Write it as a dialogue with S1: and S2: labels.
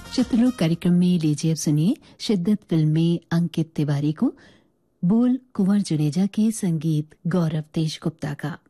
S1: चित्रलोक कार्यक्रम में लीजिए अब सुनिए शिद्दत फिल्म में अंकित तिवारी को, बोल कुंवर जुनेजा के, संगीत गौरव तेजगुप्ता का।